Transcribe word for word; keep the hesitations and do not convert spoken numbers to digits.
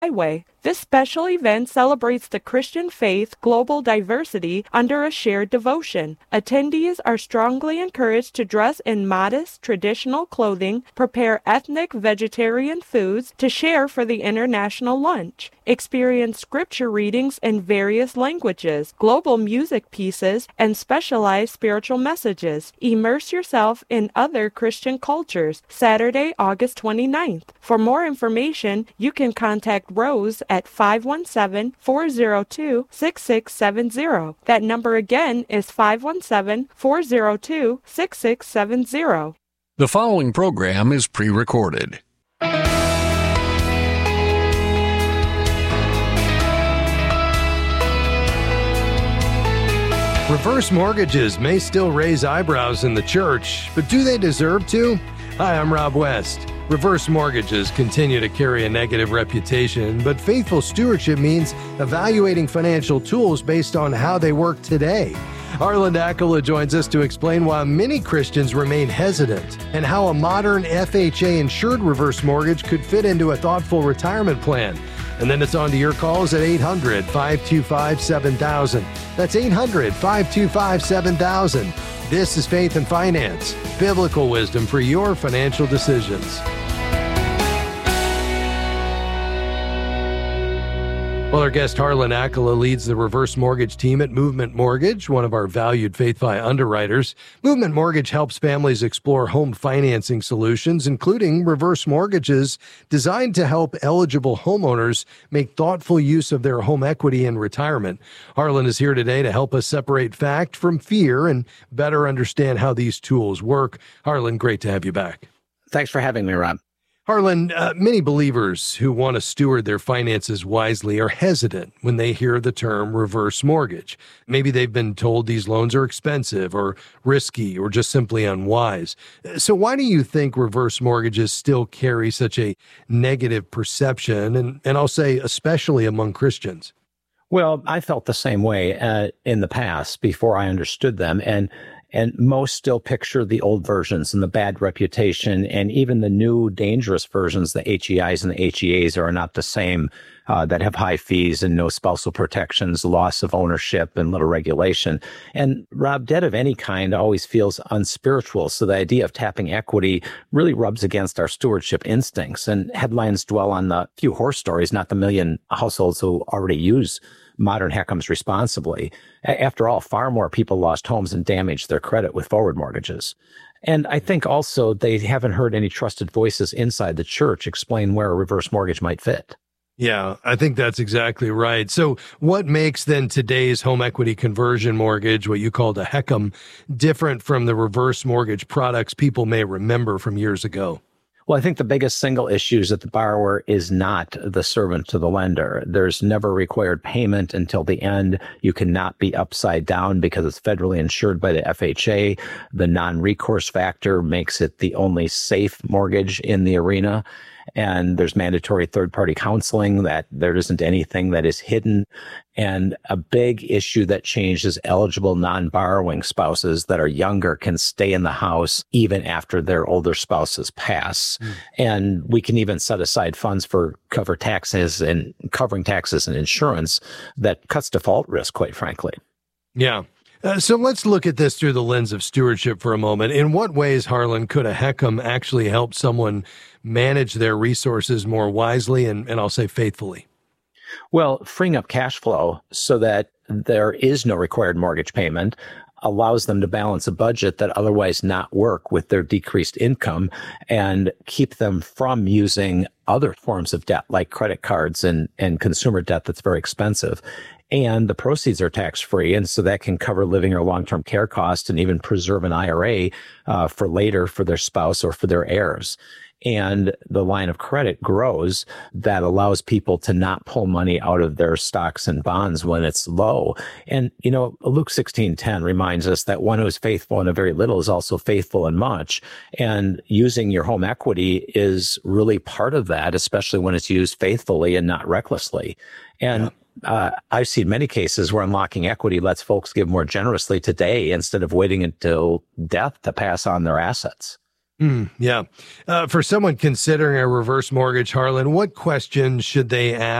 Highway. This special event celebrates the Christian faith global diversity under a shared devotion. Attendees are strongly encouraged to dress in modest, traditional clothing, prepare ethnic vegetarian foods to share for the international lunch, experience scripture readings in various languages, global music pieces, and specialized spiritual messages. Immerse yourself in other Christian cultures. Saturday, August twenty-ninth. For more information, you can contact Rose at five one seven, four zero two, six six seven zero. That number again is five one seven, four zero two, six six seven zero. The following program is pre-recorded. Reverse mortgages may still raise eyebrows in the church, but do they deserve to? Hi, I'm Rob West. Reverse mortgages continue to carry a negative reputation, but faithful stewardship means evaluating financial tools based on how they work today. Harlan Accola joins us to explain why many Christians remain hesitant and how a modern F H A-insured reverse mortgage could fit into a thoughtful retirement plan. And then it's on to your calls at eight hundred, five two five, seven thousand. That's eight hundred, five two five, seven thousand. This is Faith and Finance, biblical wisdom for your financial decisions. Well, our guest Harlan Accola leads the reverse mortgage team at Movement Mortgage, one of our valued FaithFi underwriters. Movement Mortgage helps families explore home financing solutions, including reverse mortgages designed to help eligible homeowners make thoughtful use of their home equity in retirement. Harlan is here today to help us separate fact from fear and better understand how these tools work. Harlan, great to have you back. Thanks for having me, Rob. Harlan, uh, many believers who want to steward their finances wisely are hesitant when they hear the term reverse mortgage. Maybe they've been told these loans are expensive or risky or just simply unwise. So why do you think reverse mortgages still carry such a negative perception, and, and I'll say especially among Christians? Well, I felt the same way uh, in the past before I understood them. And And most still picture the old versions and the bad reputation, and even the new dangerous versions, the H E Is and the H E As are not the same, uh, that have high fees and no spousal protections, loss of ownership and little regulation. And Rob, debt of any kind always feels unspiritual. So the idea of tapping equity really rubs against our stewardship instincts, and headlines dwell on the few horror stories, not the million households who already use modern HECMs responsibly. After all, far more people lost homes and damaged their credit with forward mortgages. And I think also they haven't heard any trusted voices inside the church explain where a reverse mortgage might fit. Yeah, I think that's exactly right. So what makes then today's home equity conversion mortgage, what you called a HECM, different from the reverse mortgage products people may remember from years ago? Well, I think the biggest single issue is that the borrower is not the servant to the lender. There's never required payment until the end. You cannot be upside down because it's federally insured by the F H A. The non-recourse factor makes it the only safe mortgage in the arena. And there's mandatory third-party counseling, that there isn't anything that is hidden. And a big issue that changed is eligible non-borrowing spouses that are younger can stay in the house even after their older spouses pass. Mm. And we can even set aside funds for cover taxes and covering taxes and insurance that cuts default risk, quite frankly. Yeah. Uh, so let's look at this through the lens of stewardship for a moment. In what ways, Harlan, could a HECM actually help someone manage their resources more wisely and, and I'll say faithfully? Well, freeing up cash flow so that there is no required mortgage payment allows them to balance a budget that otherwise not work with their decreased income, and keep them from using other forms of debt like credit cards and, and consumer debt that's very expensive. And the proceeds are tax-free, and so that can cover living or long-term care costs and even preserve an I R A uh, for later for their spouse or for their heirs. And the line of credit grows that allows people to not pull money out of their stocks and bonds when it's low. And, you know, Luke sixteen ten reminds us that one who is faithful in a very little is also faithful in much. And using your home equity is really part of that, especially when it's used faithfully and not recklessly. And yeah. Uh, I've seen many cases where unlocking equity lets folks give more generously today instead of waiting until death to pass on their assets. Mm, yeah. Uh, for someone considering a reverse mortgage, Harlan, what questions should they ask